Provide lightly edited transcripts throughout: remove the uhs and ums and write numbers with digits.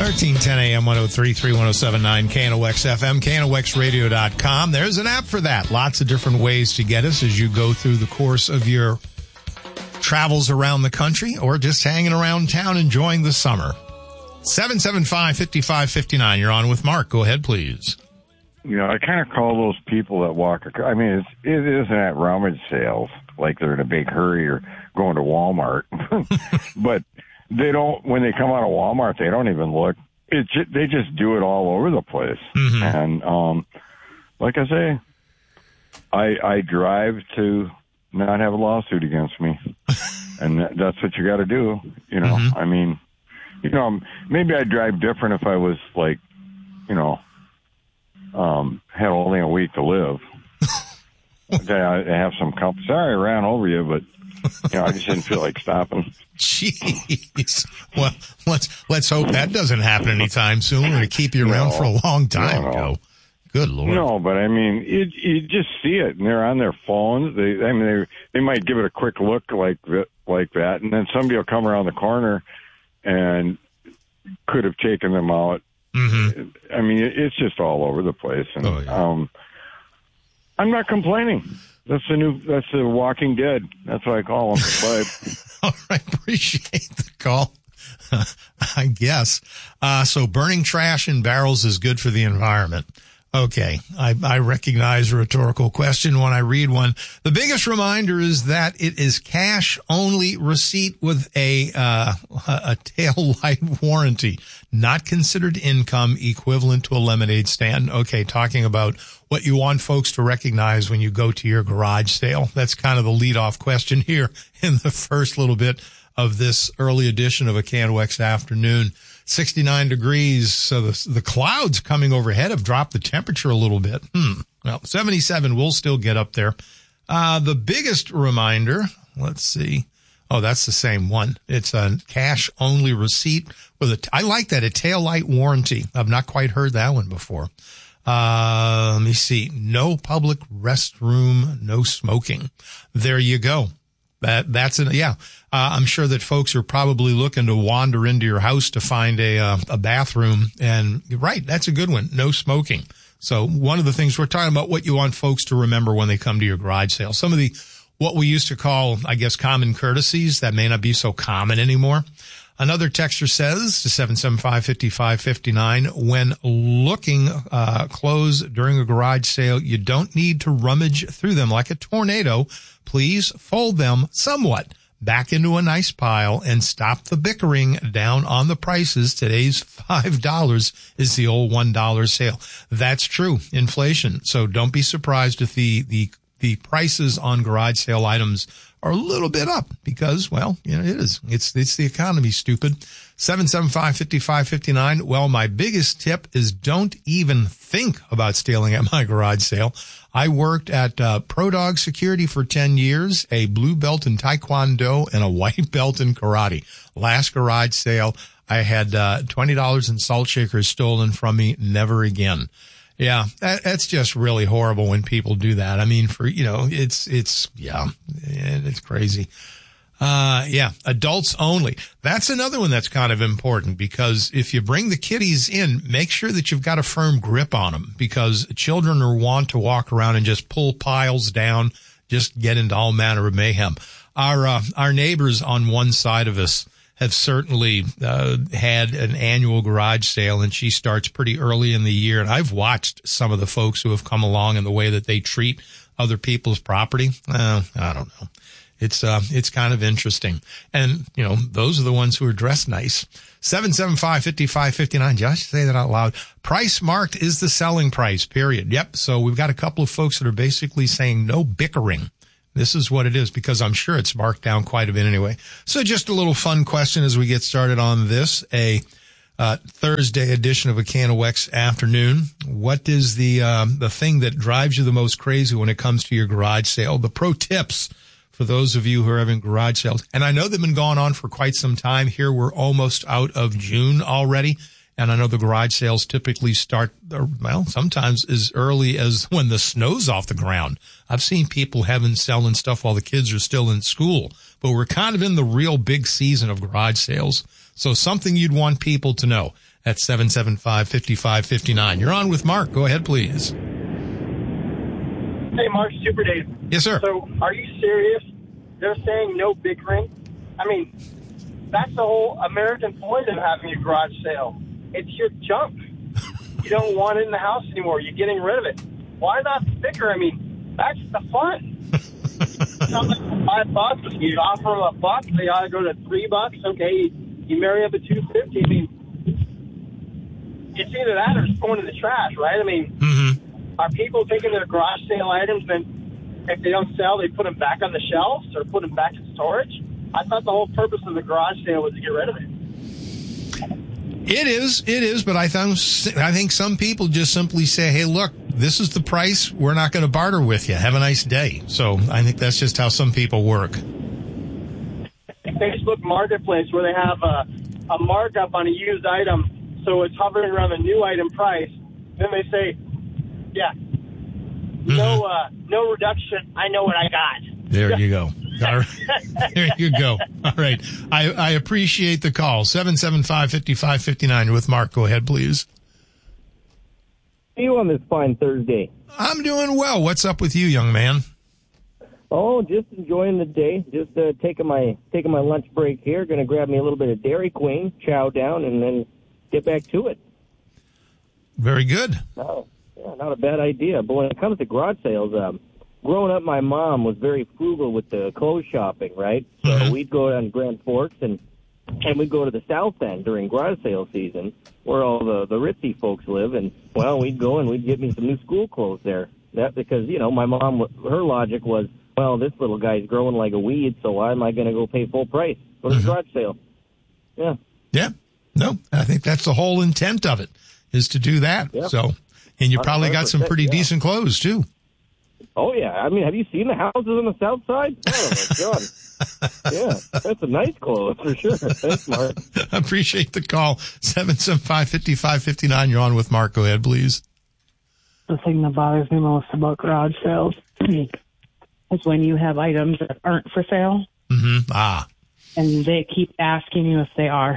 1310 AM 103.3 107.9 KNOX FM, KNOXradio.com. There's an app for that. Lots of different ways to get us as you go through the course of your travels around the country or just hanging around town enjoying the summer. 775-5559. You're on with Mark. Go ahead, please. You know, I kind of call those people that walk. I mean, it isn't at rummage sales like they're in a big hurry or going to Walmart, but they don't. When they come out of Walmart, they don't even look. They just do it all over the place. Mm-hmm. And like I say, I drive to not have a lawsuit against me, and that's what you got to do. You know, mm-hmm. I mean, you know, maybe I'd drive different if I was like, you know, had only a week to live. I have some company. Sorry, I ran over you, but you know, I just didn't feel like stopping. Jeez. Well, let's hope that doesn't happen anytime soon. We're going to keep you around for a long time. No. Good Lord. No, but I mean, you just see it, and they're on their phones. They might give it a quick look like that, and then somebody will come around the corner and could have taken them out. Mm-hmm. I mean, it's just all over the place, and I'm not complaining. That's the Walking Dead. That's what I call them. But all right, appreciate the call. I guess. So burning trash in barrels is good for the environment. Okay, I recognize a rhetorical question when I read one. The biggest reminder is that it is cash-only receipt with a tail light warranty, not considered income equivalent to a lemonade stand. Okay, talking about what you want folks to recognize when you go to your garage sale. That's kind of the lead-off question here in the first little bit of this early edition of a KNOX afternoon. 69 degrees, so the clouds coming overhead have dropped the temperature a little bit. Well, 77 will still get up there. The biggest reminder, let's see. Oh, that's the same one. It's a cash-only receipt with I like that, a taillight warranty. I've not quite heard that one before. Let me see. No public restroom, no smoking. There you go. That's it. Yeah. I'm sure that folks are probably looking to wander into your house to find a bathroom. And you're right. That's a good one. No smoking. So one of the things we're talking about, what you want folks to remember when they come to your garage sale. Some of what we used to call, I guess, common courtesies that may not be so common anymore. Another texter says to 775-5559, when looking clothes during a garage sale, you don't need to rummage through them like a tornado. Please fold them somewhat back into a nice pile and stop the bickering down on the prices. Today's $5 is the old $1 sale. That's true. Inflation. So don't be surprised if the prices on garage sale items are a little bit up because, well, you know, it is. It's the economy, stupid. 775-5559. Well, my biggest tip is don't even think about stealing at my garage sale. I worked at ProDog Security for 10 years, a blue belt in Taekwondo and a white belt in karate. Last garage sale, I had $20 in salt shakers stolen from me. Never again. Yeah, that's just really horrible when people do that. I mean, it's crazy. Adults only. That's another one that's kind of important because if you bring the kiddies in, make sure that you've got a firm grip on them because children are wont to walk around and just pull piles down, just get into all manner of mayhem. Our neighbors on one side of us have certainly had an annual garage sale, and she starts pretty early in the year. And I've watched some of the folks who have come along in the way that they treat other people's property. I don't know. It's kind of interesting. And, you know, those are the ones who are dressed nice. 775-5559. Just say that out loud. Price marked is the selling price, period. Yep. So we've got a couple of folks that are basically saying no bickering. This is what it is because I'm sure it's marked down quite a bit anyway. So just a little fun question as we get started on this, a Thursday edition of a KNOX afternoon. What is the thing that drives you the most crazy when it comes to your garage sale? The pro tips for those of you who are having garage sales. And I know they've been going on for quite some time. Here we're almost out of June already. And I know the garage sales typically start, well, sometimes as early as when the snow's off the ground. I've seen people selling stuff while the kids are still in school. But we're kind of in the real big season of garage sales. So something you'd want people to know. at 775-5559. You're on with Mark. Go ahead, please. Hey, Mark, Super Dave. Yes, sir. So, are you serious? They're saying no bickering? I mean, that's the whole American point of having a garage sale. It's your junk. You don't want it in the house anymore. You're getting rid of it. Why not bicker? I mean, that's the fun. Something for $5, you offer them $1, they ought to go to $3. Okay, you marry up at $2.50. I mean, it's either that or it's going to the trash, right? I mean, Are people taking their garage sale items and if they don't sell, they put them back on the shelves or put them back in storage? I thought the whole purpose of the garage sale was to get rid of it. It is, but I think some people just simply say, hey, look, this is the price. We're not going to barter with you. Have a nice day. So I think that's just how some people work. Facebook Marketplace, where they have a markup on a used item, so it's hovering around the new item price. Then they say, no reduction. I know what I got. There you go. All right. There you go. All right. I appreciate the call. 775-5559 with Mark. Go ahead, please. How are you on this fine Thursday? I'm doing well. What's up with you, young man? Oh, just enjoying the day. Just taking my lunch break here. Going to grab me a little bit of Dairy Queen, chow down, and then get back to it. Very good. Oh, yeah, not a bad idea. But when it comes to garage sales, growing up, my mom was very frugal with the clothes shopping, right? So we'd go down Grand Forks and we'd go to the South End during garage sale season where all the ritzy folks live. And, well, we'd go and we'd get me some new school clothes there. That because, you know, my mom, her logic was, well, this little guy's growing like a weed, so why am I going to go pay full price? Go to the garage sale. Yeah. Yeah. No, I think that's the whole intent of it, is to do that. Yeah. So, and you probably got some pretty decent clothes, too. Oh, yeah. I mean, have you seen the houses on the South Side? Oh, my God. Yeah, that's a nice clothes, for sure. Thanks, Mark. I appreciate the call. 775-5559. You're on with Mark. Go ahead, please. The thing that bothers me most about garage sales is when you have items that aren't for sale. And they keep asking you if they are.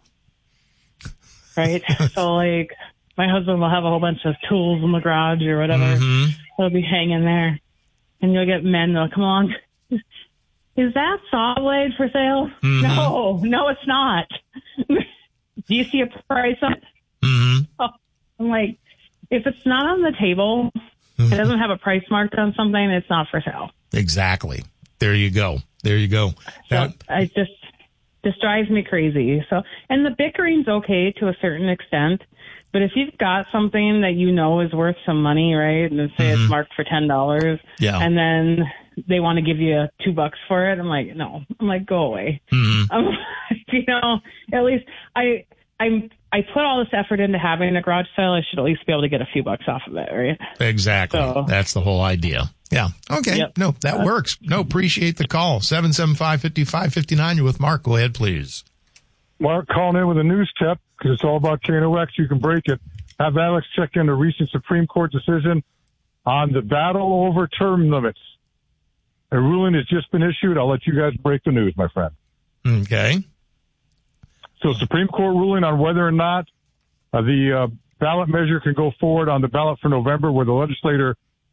Right? So, like, my husband will have a whole bunch of tools in the garage or whatever. They'll be hanging there. And you'll get men that'll come along. Is that saw blade for sale? No, it's not. Do you see a price on it? Oh, I'm like, if it's not on the table, it doesn't have a price marked on something, it's not for sale. Exactly. There you go. So I just drives me crazy. So, and the bickering's okay to a certain extent, but if you've got something that you know is worth some money, right, and say it's marked for $10, and then they want to give you $2 for it, I'm like, no. I'm like, go away. You know, at least I put all this effort into having a garage sale. I should at least be able to get a few bucks off of it, right? Exactly. So, that's the whole idea. Yeah. Okay. Yep. No, that works. No, appreciate the call. 775-5559. You're with Mark. Go ahead, please. Mark calling in with a news tip because it's all about KNOX. You can break it. Have Alex check in the recent Supreme Court decision on the battle over term limits. A ruling has just been issued. I'll let you guys break the news, my friend. Okay. So Supreme Court ruling on whether or not the ballot measure can go forward on the ballot for November, where the legislator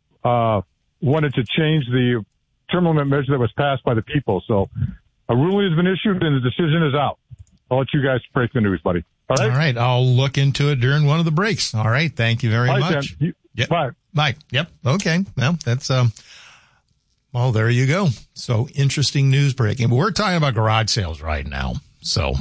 wanted to change the term limit measure that was passed by the people. So a ruling has been issued and the decision is out. I'll let you guys break the news, buddy. All right? All right. I'll look into it during one of the breaks. All right. Thank you very much. Yep. Bye. Bye. Yep. Okay. Well, that's, well, there you go. So interesting news breaking. But we're talking about garage sales right now. So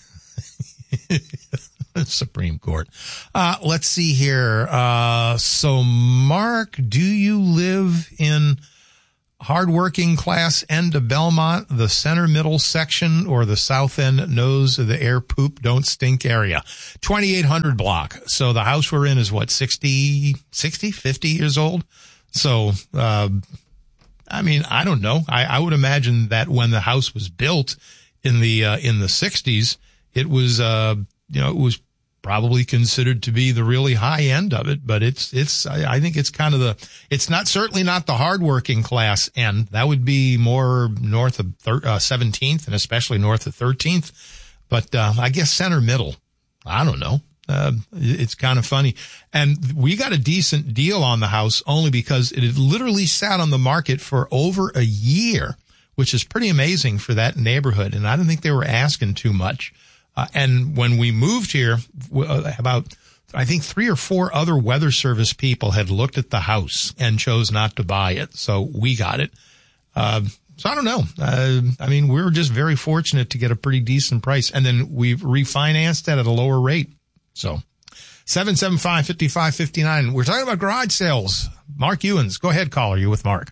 Supreme Court. Let's see here. So Mark, do you live in hardworking class end of Belmont, the center middle section, or the south end nose of the air poop don't stink area? 2800 block. So the house we're in is what, 50 years old? So, I mean, I don't know. I would imagine that when the house was built in the 60s, it was, it was probably considered to be the really high end of it, but I think it's kind of it's certainly not the hardworking class end. That would be more north of 17th and especially north of 13th. But, I guess center middle. I don't know. It's kind of funny. And we got a decent deal on the house only because it had literally sat on the market for over a year, which is pretty amazing for that neighborhood. And I don't think they were asking too much. And when we moved here, about, I think 3 or 4 other weather service people had looked at the house and chose not to buy it. So we got it. So I don't know. I mean, we were just very fortunate to get a pretty decent price. And then we've refinanced that at a lower rate. So 775-5559. We're talking about garage sales. Mark Ewens. Go ahead, caller. You with Mark.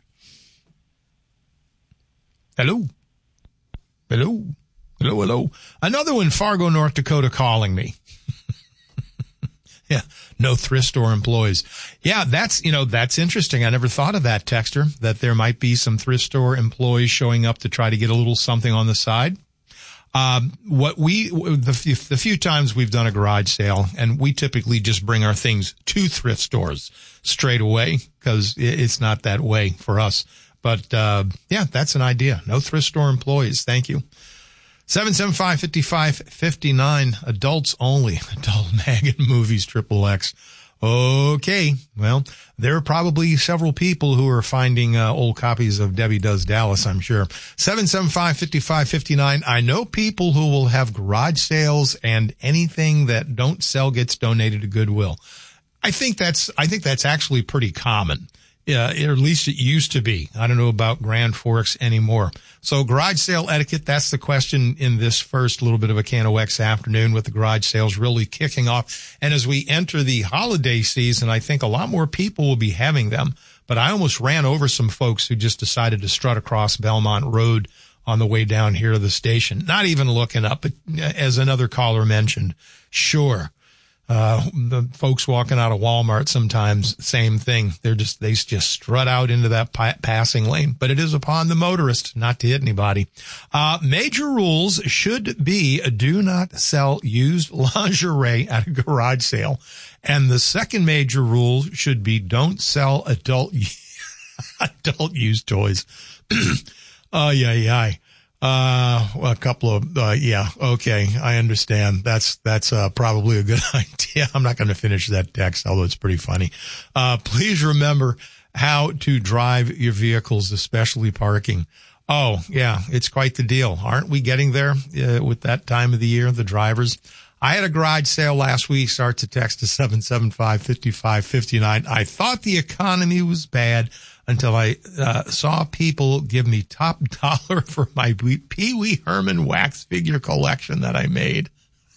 Hello. Hello. Hello, hello. Another one, Fargo, North Dakota, calling me. Yeah, no thrift store employees. Yeah, that's interesting. I never thought of that, texter, that there might be some thrift store employees showing up to try to get a little something on the side. The few times we've done a garage sale, and we typically just bring our things to thrift stores straight away because it's not that way for us. But, yeah, that's an idea. No thrift store employees. Thank you. 775-5559, adults only, adult mag and movies, XXX. Okay, well, there are probably several people who are finding old copies of Debbie Does Dallas, I'm sure. 775-5559, I know people who will have garage sales and anything that don't sell gets donated to Goodwill. I think that's actually pretty common. Yeah, or at least it used to be. I don't know about Grand Forks anymore. So garage sale etiquette, that's the question in this first little bit of a KNOX afternoon with the garage sales really kicking off. And as we enter the holiday season, I think a lot more people will be having them. But I almost ran over some folks who just decided to strut across Belmont Road on the way down here to the station, not even looking up. But as another caller mentioned, sure. The folks walking out of Walmart sometimes, same thing. They just strut out into that passing lane, but it is upon the motorist not to hit anybody. Major rules should be do not sell used lingerie at a garage sale. And the second major rule should be don't sell adult used toys. A couple of, yeah. Okay. I understand. That's probably a good idea. I'm not going to finish that text, although it's pretty funny. Please remember how to drive your vehicles, especially parking. Oh, yeah. It's quite the deal. Aren't we getting there with that time of the year, the drivers? I had a garage sale last week. Start to text to 775-5559. I thought the economy was bad until I saw people give me top dollar for my Pee Wee Herman wax figure collection that I made.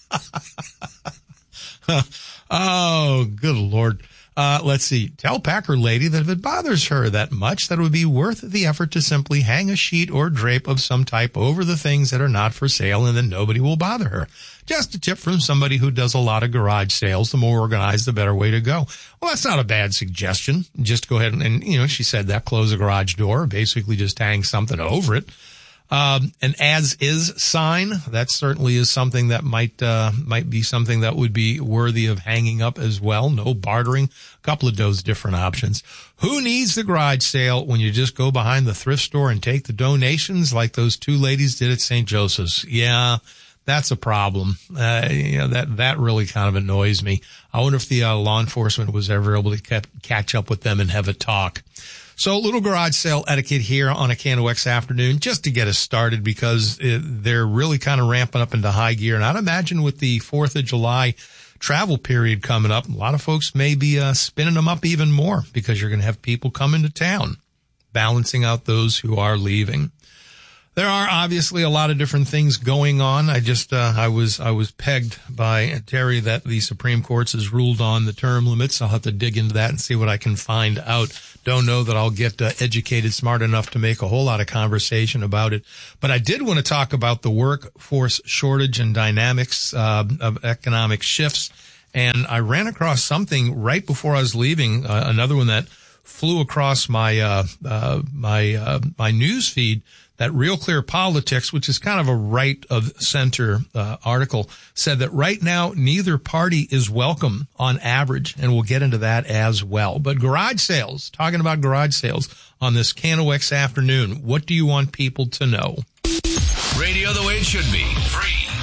Oh, good Lord. Let's see. Tell Packer lady that if it bothers her that much, that it would be worth the effort to simply hang a sheet or drape of some type over the things that are not for sale, and then nobody will bother her. Just a tip from somebody who does a lot of garage sales. The more organized, the better way to go. Well, that's not a bad suggestion. Just go ahead and she said that, close the garage door, basically just hang something over it. An as-is sign, that certainly is something that might be something that would be worthy of hanging up as well. No bartering. A couple of those different options. Who needs the garage sale when you just go behind the thrift store and take the donations like those two ladies did at St. Joseph's? Yeah, that's a problem. That really kind of annoys me. I wonder if the law enforcement was ever able to catch up with them and have a talk. So a little garage sale etiquette here on a KNOX afternoon just to get us started because they're really kind of ramping up into high gear. And I'd imagine with the 4th of July travel period coming up, a lot of folks may be spinning them up even more because you're going to have people coming to town, balancing out those who are leaving. There are obviously a lot of different things going on. I was pegged by Terry that the Supreme Court has ruled on the term limits. I'll have to dig into that and see what I can find out. Don't know that I'll get educated smart enough to make a whole lot of conversation about it. But I did want to talk about the workforce shortage and dynamics of economic shifts. And I ran across something right before I was leaving, another one that flew across my my news feed. That Real Clear Politics, which is kind of a right of center article, said that right now neither party is welcome on average, and we'll get into that as well. But garage sales, talking about garage sales on this KNOX afternoon, what do you want people to know? Radio the way it should be. Free,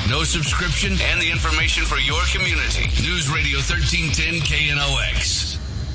No subscription and the information for your community. News Radio 1310 KNOX.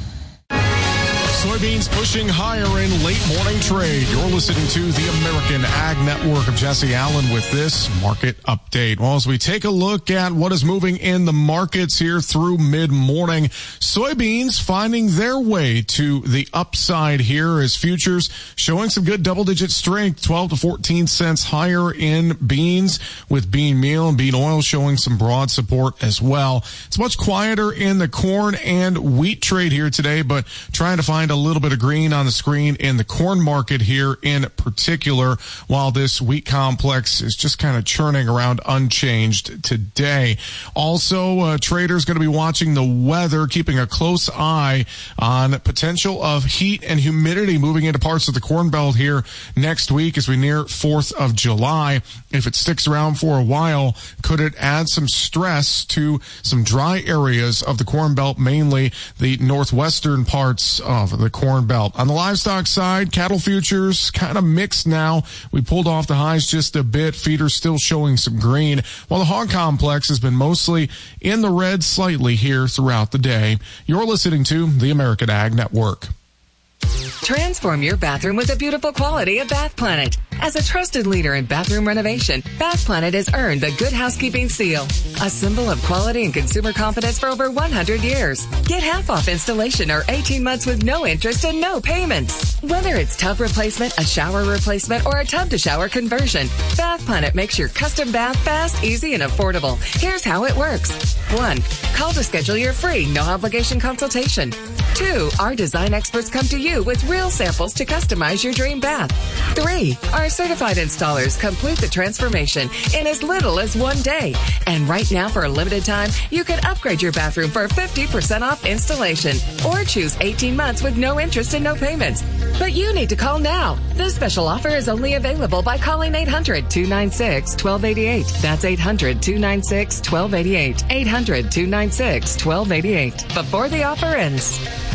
Soybeans pushing higher in late morning trade. You're listening to the American Ag Network. Of Jesse Allen with this market update. Well, as we take a look at what is moving in the markets here through mid-morning, soybeans finding their way to the upside here as futures showing some good double-digit strength, 12 to 14 cents higher in beans, with bean meal and bean oil showing some broad support as well. It's much quieter in the corn and wheat trade here today, but trying to find a little bit of green on the screen in the corn market here in particular, while this wheat complex is just kind of churning around unchanged today. Also, traders going to be watching the weather, keeping a close eye on potential of heat and humidity moving into parts of the Corn Belt here next week as we near 4th of July. If it sticks around for a while, could it add some stress to some dry areas of the Corn Belt, mainly the northwestern parts of the Corn Belt? On the livestock side, cattle futures kind of mixed now. We pulled off the highs just a bit. Feeders still showing some green, while the hog complex has been mostly in the red slightly here throughout the day. You're listening to the American Ag Network. Transform your bathroom with the beautiful quality of Bath Planet. As a trusted leader in bathroom renovation, Bath Planet has earned the Good Housekeeping Seal, a symbol of quality and consumer confidence for over 100 years. Get half off installation or 18 months with no interest and no payments. Whether it's tub replacement, a shower replacement, or a tub-to-shower conversion, Bath Planet makes your custom bath fast, easy, and affordable. Here's how it works. 1. Call to schedule your free, no-obligation consultation. 2. Our design experts come to you with real samples to customize your dream bath. 3. Our certified installers complete the transformation in as little as 1 day. And right now, for a limited time, you can upgrade your bathroom for 50% off installation or choose 18 months with no interest and no payments. But you need to call now. This special offer is only available by calling 800-296-1288. That's 800-296-1288. 800-296-1288. Before the offer ends.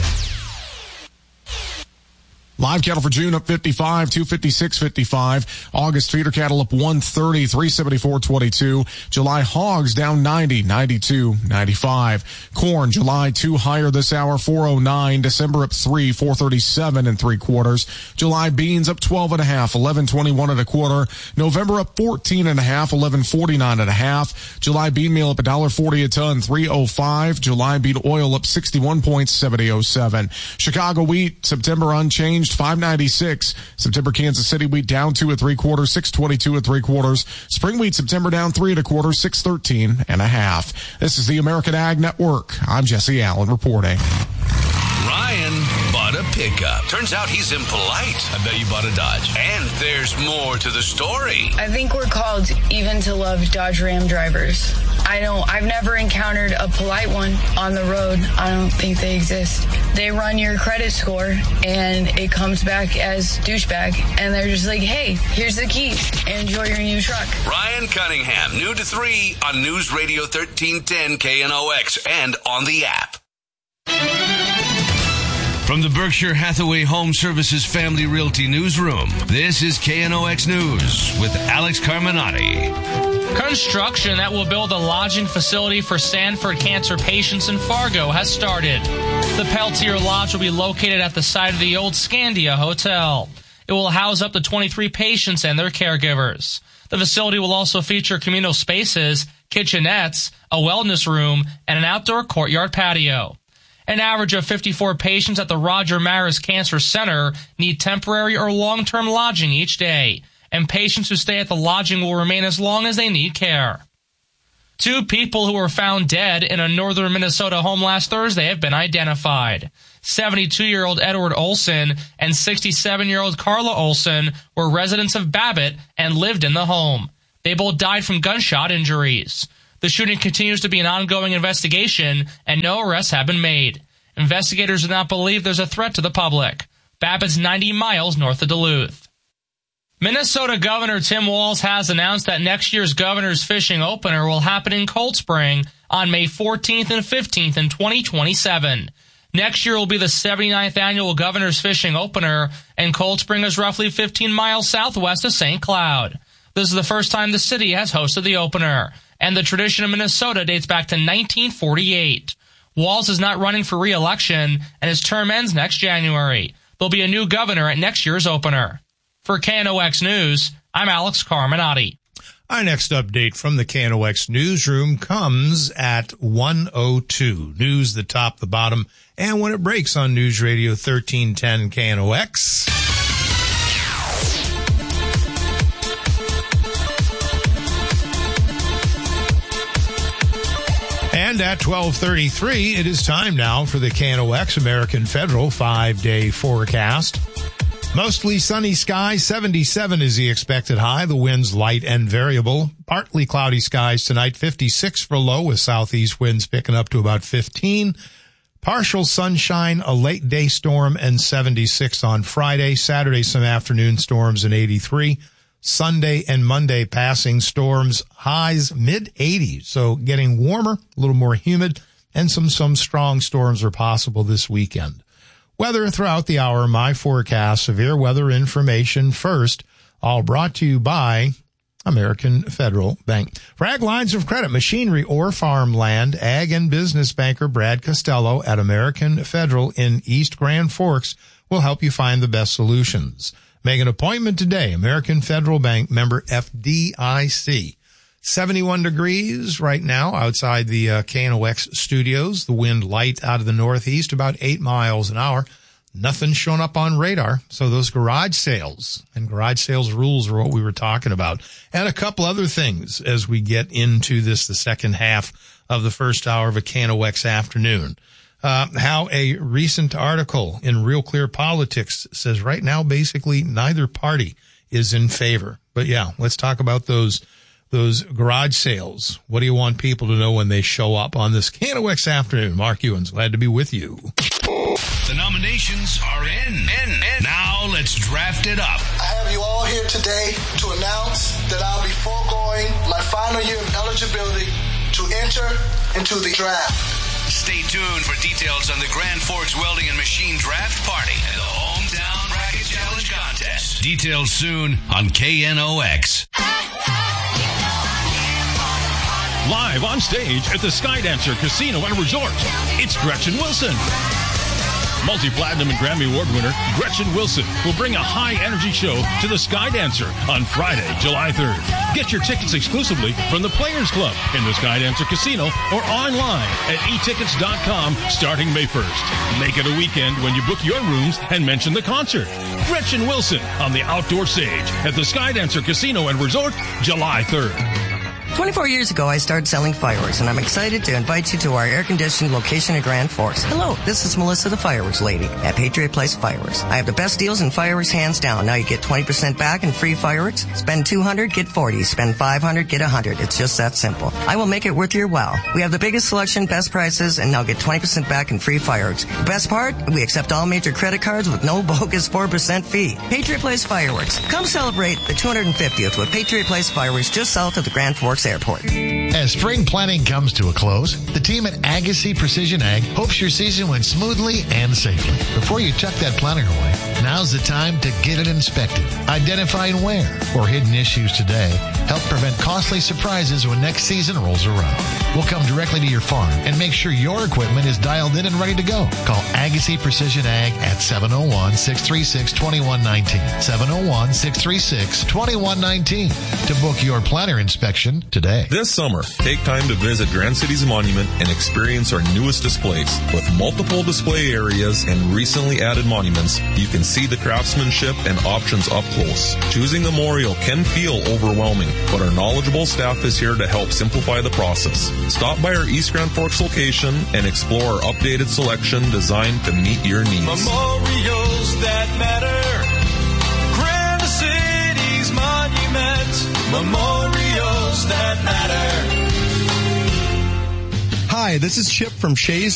Live cattle for June up 55, 256.55. August feeder cattle up 130, 374.22. July hogs down 90, 92.95. Corn, July 2 higher this hour, 409. December up 3, 437 3/4. July beans up 12.5, 11.21 1/4. November up 14.5, 11.49 1/2. July bean meal up $1.40 a ton, 305. July bean oil up 61 points, 70.07. Chicago wheat, September unchanged, 596. September Kansas City wheat down 2 3/4, 622 3/4. Spring wheat September down 3 1/4, 613 1/2. This is the American Ag Network. I'm Jesse Allen reporting. Ryan bought a pickup. Turns out he's impolite. I bet you bought a Dodge. And there's more to the story. I think we're called even to love Dodge Ram drivers. I've never encountered a polite one on the road. I don't think they exist. They run your credit score and it comes back as douchebag. And they're just like, hey, here's the key. Enjoy your new truck. Ryan Cunningham, new to 3 on News Radio 1310 KNOX and on the app. From the Berkshire Hathaway Home Services Family Realty Newsroom, this is KNOX News with Alex Carminati. Construction that will build a lodging facility for Sanford cancer patients in Fargo has started. The Peltier Lodge will be located at the site of the old Scandia Hotel. It will house up to 23 patients and their caregivers. The facility will also feature communal spaces, kitchenettes, a wellness room, and an outdoor courtyard patio. An average of 54 patients at the Roger Maris Cancer Center need temporary or long-term lodging each day, and patients who stay at the lodging will remain as long as they need care. 2 people who were found dead in a northern Minnesota home last Thursday have been identified. 72-year-old Edward Olson and 67-year-old Carla Olson were residents of Babbitt and lived in the home. They both died from gunshot injuries. The shooting continues to be an ongoing investigation, and no arrests have been made. Investigators do not believe there's a threat to the public. Babbitt's 90 miles north of Duluth. Minnesota Governor Tim Walz has announced that next year's Governor's Fishing Opener will happen in Cold Spring on May 14th and 15th in 2027. Next year will be the 79th annual Governor's Fishing Opener, and Cold Spring is roughly 15 miles southwest of St. Cloud. This is the first time the city has hosted the opener, and the tradition of Minnesota dates back to 1948. Walz is not running for re-election, and his term ends next January. There'll be a new governor at next year's opener. For KNOX News, I'm Alex Carminati. Our next update from the KNOX newsroom comes at 1:02. News, the top, the bottom, and when it breaks on News Radio 1310 KNOX. And at 12:33, it is time now for the KNOX American Federal 5-day forecast. Mostly sunny skies, 77 is the expected high. The winds light and variable. Partly cloudy skies tonight, 56 for low with southeast winds picking up to about 15. Partial sunshine, a late day storm, and 76 on Friday. Saturday, some afternoon storms and 83. Sunday and Monday passing storms, highs mid-80s. So getting warmer, a little more humid, and some strong storms are possible this weekend. Weather throughout the hour, my forecast, severe weather information first, all brought to you by American Federal Bank. For ag lines of credit, machinery or farmland, ag and business banker Brad Costello at American Federal in East Grand Forks will help you find the best solutions. Make an appointment today. American Federal Bank, member FDIC. 71 degrees right now outside the KNOX studios. The wind light out of the northeast, about 8 miles an hour. Nothing showing up on radar. So those garage sales and garage sales rules are what we were talking about. And a couple other things as we get into this, the second half of the first hour of a KNOX afternoon. How a recent article in Real Clear Politics says right now basically neither party is in favor. But yeah, let's talk about those garage sales. What do you want people to know when they show up on this KNOX afternoon? Mark Ewens, glad to be with you. The nominations are in. Now let's draft it up. I have you all here today to announce that I'll be foregoing my final year of eligibility to enter into the draft. Stay tuned for details on the Grand Forks Welding and Machine Draft Party and the Hometown Bracket Challenge Contest. Details soon on KNOX. Live on stage at the Skydancer Casino and Resort, it's Gretchen Wilson. Multi-platinum and Grammy Award winner Gretchen Wilson will bring a high-energy show to the Skydancer on Friday, July 3rd. Get your tickets exclusively from the Players Club in the Skydancer Casino or online at etickets.com starting May 1st. Make it a weekend when you book your rooms and mention the concert. Gretchen Wilson on the outdoor stage at the Skydancer Casino and Resort, July 3rd. 24 years ago, I started selling fireworks, and I'm excited to invite you to our air-conditioned location in Grand Forks. Hello, this is Melissa, the fireworks lady at Patriot Place Fireworks. I have the best deals in fireworks, hands down. Now you get 20% back in free fireworks. Spend $200, get $40. Spend $500, get $100. It's just that simple. I will make it worth your while. We have the biggest selection, best prices, and now get 20% back in free fireworks. The best part, we accept all major credit cards with no bogus 4% fee. Patriot Place Fireworks. Come celebrate the 250th with Patriot Place Fireworks just south of the Grand Forks Airport. As spring planting comes to a close, the team at Agassi Precision Ag hopes your season went smoothly and safely. Before you tuck that planter away, now's the time to get it inspected. Identifying wear or hidden issues today help prevent costly surprises when next season rolls around. We'll come directly to your farm and make sure your equipment is dialed in and ready to go. Call Agassi Precision Ag at 701-636-2119. 701-636-2119 to book your planter inspection today. This summer, take time to visit Grand Cities Monument and experience our newest displays. With multiple display areas and recently added monuments, you can see the craftsmanship and options up close. Choosing a memorial can feel overwhelming, but our knowledgeable staff is here to help simplify the process. Stop by our East Grand Forks location and explore our updated selection designed to meet your needs. Memorials that matter. Grand Cities Monument. Memorials that matter. Hi, this is Chip from Shays